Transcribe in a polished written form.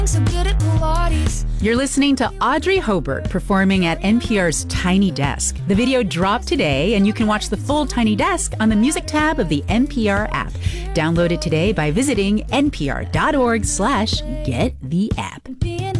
So good at Pilates. You're listening to Audrey Hobart performing at NPR's Tiny Desk. The video dropped today, and you can watch the full Tiny Desk on the music tab of the NPR app. Download it today by visiting npr.org/gettheapp. Being